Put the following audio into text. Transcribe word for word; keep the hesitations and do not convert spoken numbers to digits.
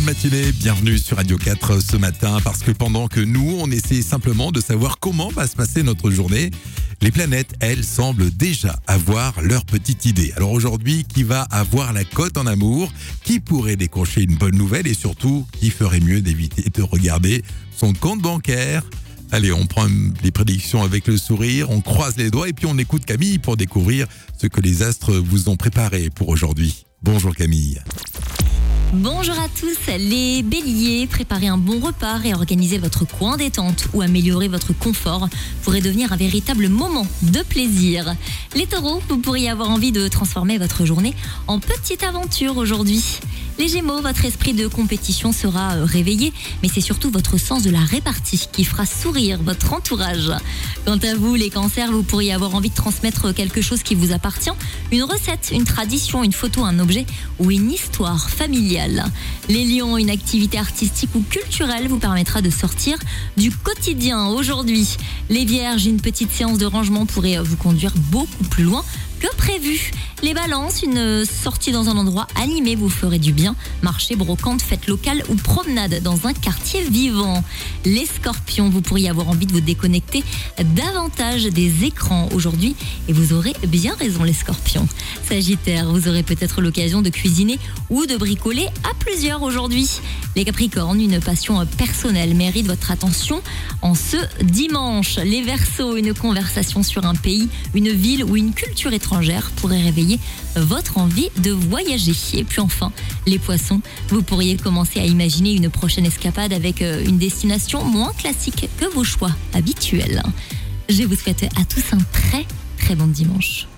bonne matinée, bienvenue sur Radio quatre ce matin, parce que pendant que nous, on essaie simplement de savoir comment va se passer notre journée, les planètes, elles, semblent déjà avoir leur petite idée. Alors aujourd'hui, qui va avoir la cote en amour? Qui pourrait décrocher une bonne nouvelle? Et surtout, qui ferait mieux d'éviter de regarder son compte bancaire? Allez, on prend les prédictions avec le sourire, on croise les doigts et puis on écoute Camille pour découvrir ce que les astres vous ont préparé pour aujourd'hui. Bonjour Camille. Bonjour à tous, les béliers, préparez un bon repas, réorganisez votre coin détente ou améliorer votre confort pourrait devenir un véritable moment de plaisir. Les taureaux, vous pourriez avoir envie de transformer votre journée en petite aventure aujourd'hui. Les gémeaux, votre esprit de compétition sera réveillé, mais c'est surtout votre sens de la répartie qui fera sourire votre entourage. Quant à vous, les cancers, vous pourriez avoir envie de transmettre quelque chose qui vous appartient, une recette, une tradition, une photo, un objet ou une histoire familiale. Les lions, une activité artistique ou culturelle vous permettra de sortir du quotidien aujourd'hui. Les vierges, une petite séance de rangement pourrait vous conduire beaucoup plus loin que prévu. Les balances, une sortie dans un endroit animé vous ferait du bien. Marché, brocante, fête locale ou promenade dans un quartier vivant. Les scorpions, vous pourriez avoir envie de vous déconnecter davantage des écrans aujourd'hui et vous aurez bien raison les scorpions. Sagittaire, vous aurez peut-être l'occasion de cuisiner ou de bricoler à plusieurs aujourd'hui. Les capricornes, une passion personnelle mérite votre attention en ce dimanche. Les verseaux, une conversation sur un pays, une ville ou une culture étrangère pourrait réveiller votre envie de voyager. Et puis enfin, les poissons, vous pourriez commencer à imaginer une prochaine escapade avec une destination moins classique que vos choix habituels. Je vous souhaite à tous un très très bon dimanche.